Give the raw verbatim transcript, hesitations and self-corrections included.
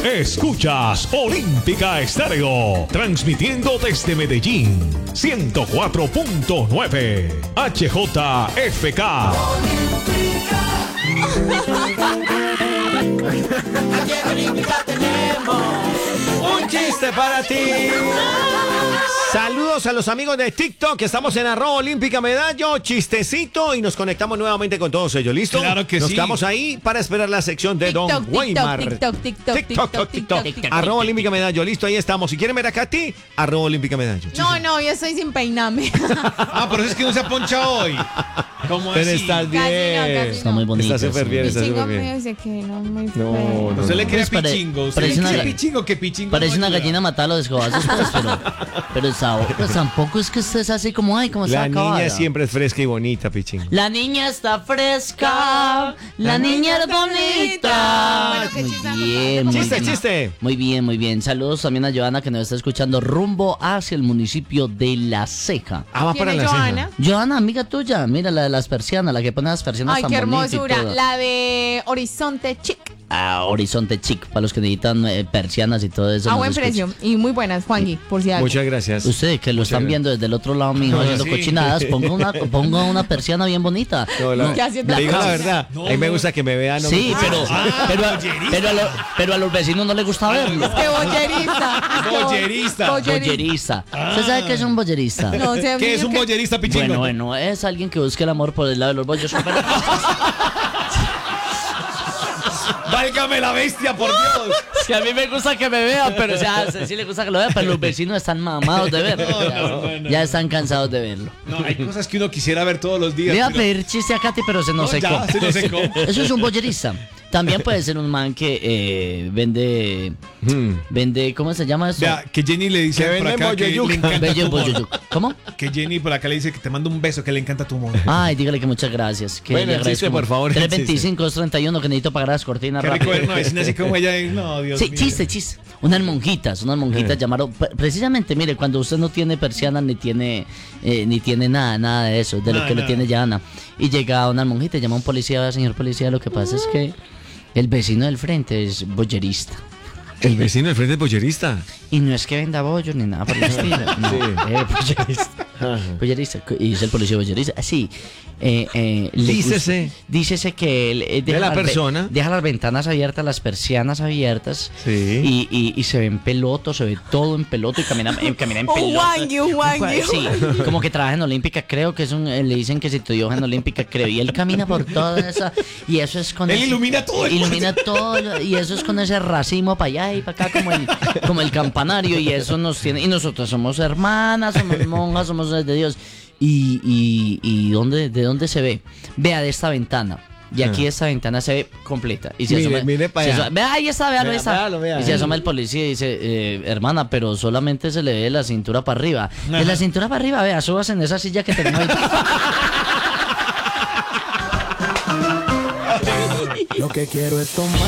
Escuchas Olímpica Estéreo, transmitiendo desde Medellín, ciento cuatro punto nueve H J F K. Aquí en Olímpica tenemos un chiste para ti. Saludos a los amigos de TikTok, que estamos en arroba olímpica medallo, chistecito, y nos conectamos nuevamente con todos ellos. ¿Listo? Claro que nos sí. Nos quedamos ahí para esperar la sección de TikTok, Don TikTok, Weimar. TikTok, TikTok, TikTok, TikTok, TikTok, TikTok. arroba olímpica medallo. Listo, ahí estamos. Si quieren ver a Katy, arroba olímpica medallo. No, no, yo estoy sin peinarme. Ah, por eso es que no se ha ponchado hoy. ¿Cómo Pero así? estás bien. Casi no, casi Está muy bonito. Está súper bien, está Pichingo súper me bien. dice que no, muy No, feo. no, Usted le cree Pues pare- pichingo. ¿Usted parece le cree una- pichingo que pichingo? Parece no una ayuda? gallina matada a los escobazos, pues, pero, pero esa- pues, tampoco es que usted es así como, ay, como La está acabada. niña siempre es fresca y bonita, Pichín. La niña está fresca, la niña es bonita. Bueno, qué chiste, Muy bien, muy Chiste, bien. chiste. Muy bien, muy bien. Saludos también a Joana, que nos está escuchando rumbo hacia el municipio de La Ceja. Ah, va ¿Quién para es la Joana? ceja. Joana, amiga tuya, mira la de las persianas, la que pone las persianas Ay, tan qué bonitas y hermosura. todo. La de Horizonte Chic. Ah, Horizonte Chic, para los que necesitan eh, persianas y todo eso. A nos buen escucha. precio. Y muy buenas, Juangui, por si algo. Muchas gracias. Usted que lo Muchas están gracias. viendo desde el otro lado mío haciendo sí. cochinadas, ponga una, ponga una persiana bien bonita. No, la- ¿Qué haciendo le digo la acá? verdad. No, a mí me no. gusta que me vean. No Sí, me- pero, Ah, pero, a- bollerista. pero, a lo- pero a los vecinos no les gusta verlo. ¡Qué bollerista! Bollerista. Bollerista. ¿Usted sabe qué es un bollerista? No sé, ¿Qué es un que- bollerista, pichingo? Bueno, bueno, es alguien que busca el amor por el lado de los bollos. Pero- Válgame la bestia, por Dios. Es que a mí me gusta que me vean, pero o sea, sí le gusta que lo vean, pero los vecinos están mamados de verlo. No, ya, no, no, no. ya están cansados de verlo. No, hay cosas que uno quisiera ver todos los días. Le iba a pero- pedir chiste a Katy, pero se nos No, secó. ya, se nos secó. Eso es un bollerista. También puede ser un man que eh, vende, Hmm. vende, ¿cómo se llama eso? Vea, que Jenny le dice Que por venden acá que le bolleyuca. encanta Bello tu modo. bollo- ¿Cómo? Que Jenny por acá le dice que te manda un beso, que le encanta tu modo. Ay, dígale que muchas gracias. Que Bueno, le el chiste, agradezco por mucho. favor, el tres veinticinco, dos treinta y uno que necesito pagar las cortinas Qué rico rápido. ver una vecina así como ella. No, Dios Sí, mío. chiste, chiste. Unas monjitas, unas monjitas Eh. llamaron, pre- precisamente, mire, cuando usted no tiene persianas ni tiene eh, ni tiene nada, nada de eso, de lo Nada, que lo nada. tiene Yana. Y llega una monjita, llama a un policía, señor policía, lo que pasa es que el vecino del frente es bollerista. El vecino del frente es bollerista. Y no es que venda bollos ni nada por el estilo. No, Sí. eh, bollerista. Bollerista. Y dice el policía bollerista. Sí. Eh, eh, le Dícese. gusta- Dícese que él eh, deja, la las ve- persona. deja las ventanas abiertas, las persianas abiertas. Sí. Y, y, y se ve en peloto, se ve todo en peloto y camina, eh, camina en Un peloto. Juangui, un Juangui. Sí, como que trabaja en Olímpica, creo que es un, eh, le dicen que si estudió en Olímpica, creo, y él camina por toda esa, y eso es con Él ese- ilumina todo el ilumina todo, y eso es con ese racimo para allá y para acá como el, como el campanario, y eso nos tiene, y nosotros somos hermanas, somos monjas, somos de Dios, y, y, y ¿dónde, de dónde se ve? Vea de esta ventana. Y aquí esta ventana se ve completa. Y se Mire, asoma- mire pa' se allá. asoma- vea, ahí está, véalo, ahí Vea, está. véalo, vea. Y se asoma el policía y dice, eh, hermana, pero solamente se le ve la cintura para arriba. De la cintura para arriba, vea, subas en esa silla que tenemos ahí. Lo que quiero es tomar.